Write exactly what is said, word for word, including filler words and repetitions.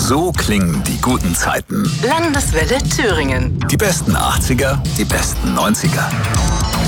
So klingen die guten Zeiten. Landeswelle Thüringen. Die besten achtziger, die besten neunziger.